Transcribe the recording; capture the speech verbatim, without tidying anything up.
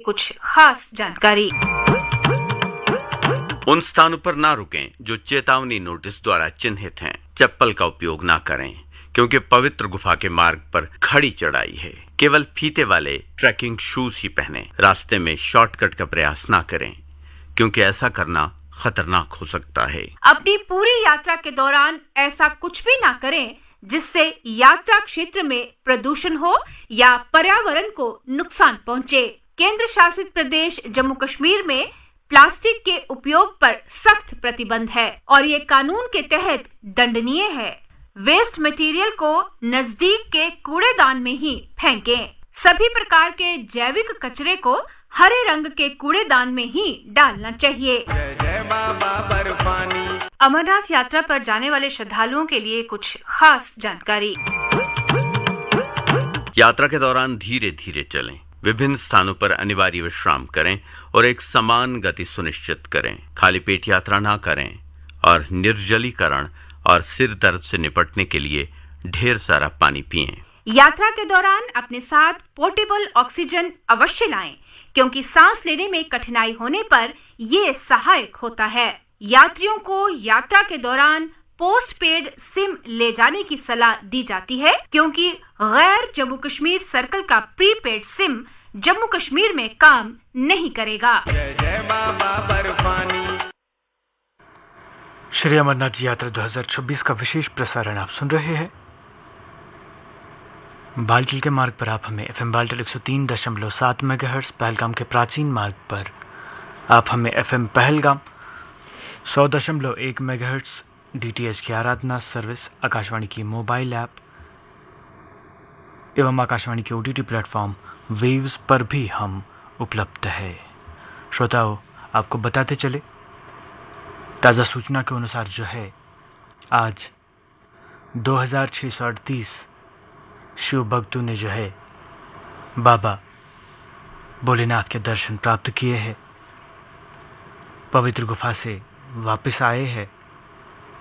कुछ खास जानकारी। उन स्थानों पर ना रुकें जो चेतावनी नोटिस द्वारा चिन्हित हैं। चप्पल का उपयोग ना करें क्योंकि पवित्र गुफा के मार्ग पर खड़ी चढ़ाई है। केवल फीते वाले ट्रैकिंग शूज ही पहनें। रास्ते में शॉर्टकट का प्रयास ना करें क्योंकि ऐसा करना खतरनाक हो सकता है। अपनी पूरी यात्रा के दौरान ऐसा कुछ भी ना करें जिससे यात्रा क्षेत्र में प्रदूषण हो या पर्यावरण को नुकसान पहुंचे। केंद्र शासित प्रदेश जम्मू कश्मीर में प्लास्टिक के उपयोग पर सख्त प्रतिबंध है और ये कानून के तहत दंडनीय है। वेस्ट मटेरियल को नजदीक के कूड़ेदान में ही फेंकें। सभी प्रकार के जैविक कचरे को हरे रंग के कूड़ेदान में ही डालना चाहिए। जय जय बाबा बर्फानी। अमरनाथ यात्रा पर जाने वाले श्रद्धालुओं के लिए कुछ खास जानकारी। यात्रा के दौरान धीरे धीरे चलें। विभिन्न स्थानों पर अनिवार्य विश्राम करें और एक समान गति सुनिश्चित करें। खाली पेट यात्रा ना करें और निर्जलीकरण और सिर दर्द से निपटने के लिए ढेर सारा पानी पिएं। यात्रा के दौरान अपने साथ पोर्टेबल ऑक्सीजन अवश्य लाएं क्योंकि सांस लेने में कठिनाई होने पर ये सहायक होता है। यात्रियों को यात्रा के दौरान पोस्ट पेड सिम ले जाने की सलाह दी जाती है क्योंकि गैर जम्मू कश्मीर सर्कल का प्रीपेड सिम जम्मू कश्मीर में काम नहीं करेगा। जय जय बाबा बर्फानी। श्री अमरनाथ जी यात्रा दो हज़ार छब्बीस का विशेष प्रसारण आप सुन रहे हैं। बालटल के मार्ग पर आप हमें एफएम बालटल एक सौ तीन दशमलव सात मेगाहर्ट्ज, पहलगाम के प्राचीन मार्ग पर आप हमें एफएम पहलगाम सौ दशमलव एक मेगाहर्ट्ज, डीटीएच की आराधना सर्विस, आकाशवाणी की मोबाइल ऐप एवं आकाशवाणी के ओटीटी प्लेटफॉर्म वेव्स पर भी हम उपलब्ध है। श्रोताओं, आपको बताते चले ताज़ा सूचना के अनुसार जो है आज दो हज़ार छः सौ अड़तीस शिव भक्तों ने जो है बाबा भोलेनाथ के दर्शन प्राप्त किए हैं, पवित्र गुफा से वापस आए हैं